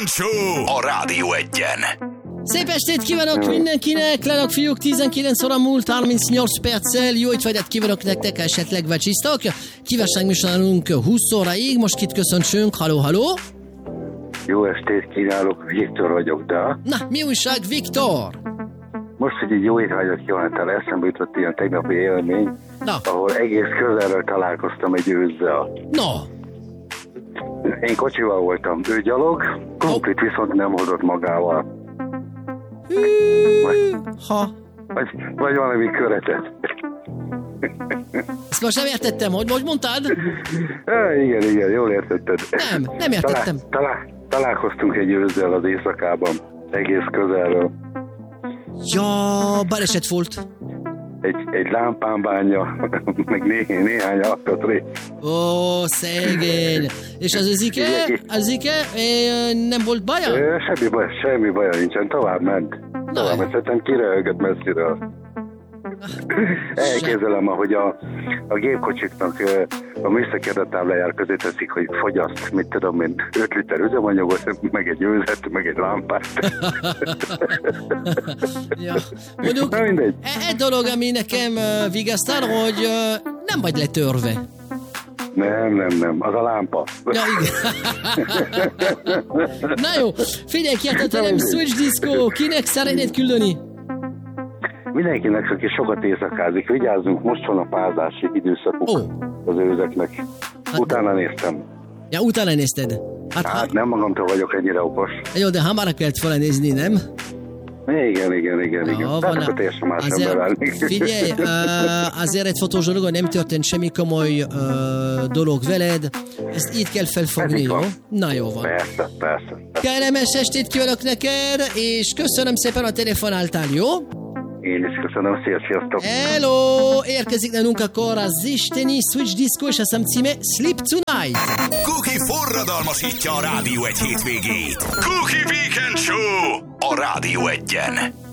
Weekend Show a Rádió Egyen. Szép estét kívánok mindenkinek, lelak fiúk, 19 óra múlt 38 perccel, jó étvágyat kívánok nektek, esetleg vacsisztok. Kívánság műsorunk 20 óráig, most kit köszöntsünk, halló? Jó estét kívánok, Viktor vagyok, de... Na, mi újság, Viktor? Most, hogy egy jó étvágyat kívánatál, eszembe jutott ilyen tegnapi élmény, ahol egész közelről találkoztam egy őzzel. No. Én kocsival voltam, ő gyalog, komplet viszont nem hozott magával. Vagy valami köretet. Ezt most nem értettem, hogy mondtad? Igen, jól értetted. Nem értettem. Találkoztunk egy őzzel az éjszakában, egész közelről. Ja, baleset volt. Egy lámpánbánya, meg néhány alkatrész. Ó, szegény. És az Zike nem volt baja? Semmi baja nincsen, tovább ment. Szerintem kiröhögött messziről. Elképzelem, ahogy a gépkocsiknak a műszaki adattáblájára közé teszik, hogy fogyaszt, mit tudom én, 5 liter üzemanyagot, meg egy őzet, meg egy lámpát. Ja. Mondjuk, egy dolog, ami nekem vigasztal, hogy nem vagy letörve. Nem, az a lámpa. Ja, igen. Na jó, figyelj, kértetelem, Switch Disco, kinek szeretnéd küldeni? Mindenkinek, aki sokat éjszakázik, vigyázzunk, most van a párzási időszakuk az őzeknek. Utána néztem. Ja, utána nézted? Hát nem magamtól vagyok ennyire okos. Jó, de hamar kellett volna nézni, nem? Igen. Tehát akkor teljesen más emberelni. Figyelj, azért egy fotós dolog, nem történt semmi komoly dolog veled. Ezt így kell felfogni, jó? Na jó van. Persze. Kellemes estét kívánok neked, és köszönöm szépen, a telefonáltál, jó? Én is köszönöm, sziasztok! Hello! Érkezik nálunk akkor az isteni Switch Disco, és a szám címe Sleep Tonight! Cookie forradalmasítja a Rádió Egy hétvégét. Cookie Weekend Show a Rádió Egyen.